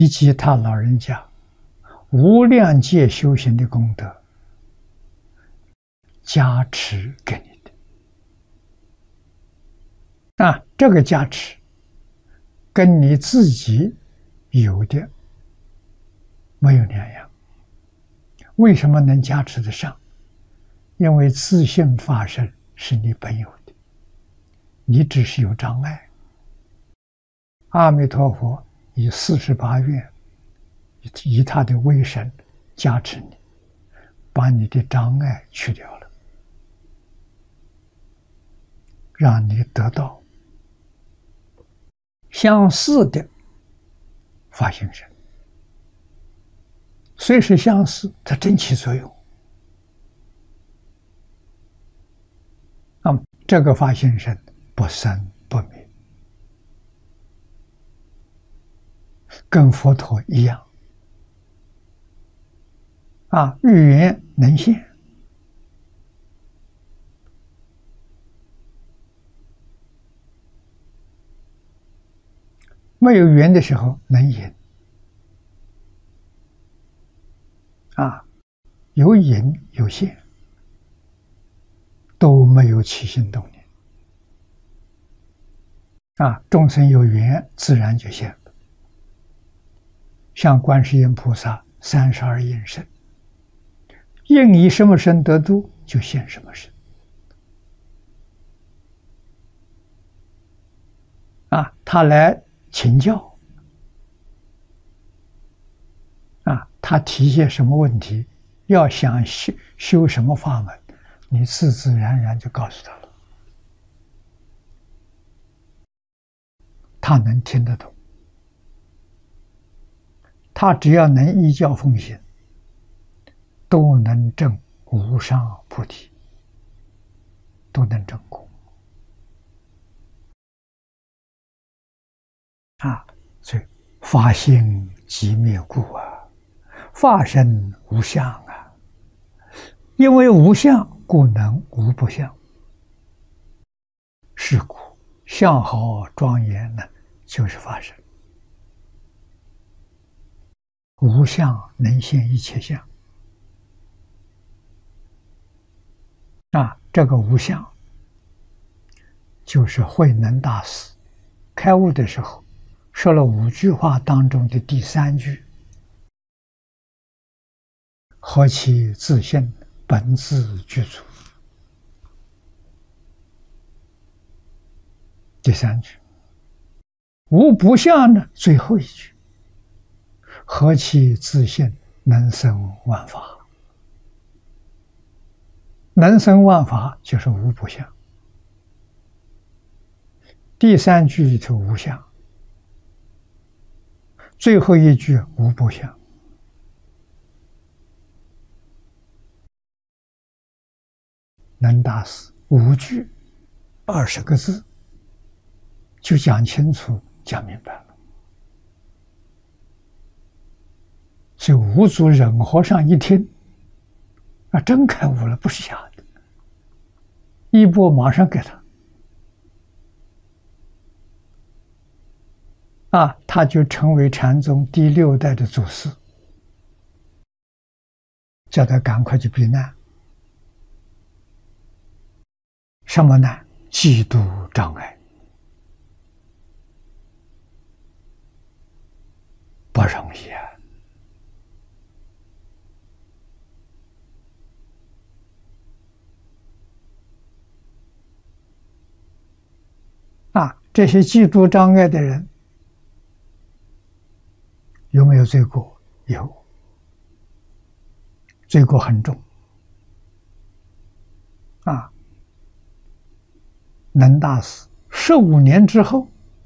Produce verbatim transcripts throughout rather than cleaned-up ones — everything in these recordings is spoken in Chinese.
以及他老人家无量劫修行的功德加持给你的。啊，这个加持跟你自己有的没有两样。为什么能加持得上？因为自性法身是你本有的，你只是有障碍。阿弥陀佛以四十八愿，以他的威神加持你，把你的障碍去掉了，让你得到相似的法性身。虽是相似，它真起作用。那么这个法性身不生不灭，跟佛陀一样啊，遇缘能现，没有缘的时候能隐啊，有隐有现，都没有起心动念啊，众生有缘自然就现了。像观世音菩萨三十二应身，应以什么身得度，就现什么身啊，他来请教啊，他提些什么问题，要想修修什么法门，你自自然然就告诉他了，他能听得懂。他只要能依教奉行，都能证无上菩提，都能证果啊！所以法性即灭故啊，法身无相啊。因为无相，故能无不相。是故相好庄严呢，就是法身。无相能现一切相啊！这个无相，就是慧能大师开悟的时候说了五句话当中的第三句：何其自性，本自具足。第三句。无不相呢，最后一句。何其自性，能生万法。能生万法就是无不相。第三句里头无相，最后一句无不相。能大师五句二十个字就讲清楚讲明白了。所以五祖忍和尚一听啊，真开悟了，不是假的，一钵马上给他啊，他就成为禅宗第六代的祖师，叫他赶快去避难。什么难？嫉妒障碍，不容易啊！啊，这些嫉妒障碍的人有没有罪过？有，罪过很重啊。能大师十五年之后，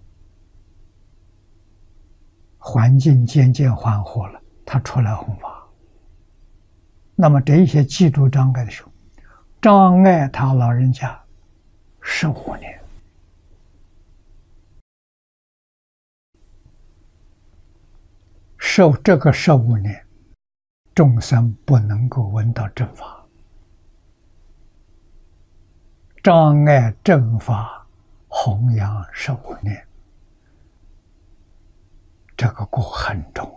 环境渐渐缓和了，他出来弘法。那么这一些嫉妒障碍的时候，障碍他老人家十五年。受这个十五年，众生不能够闻到正法，障碍正法弘扬十五年， 这个过很重。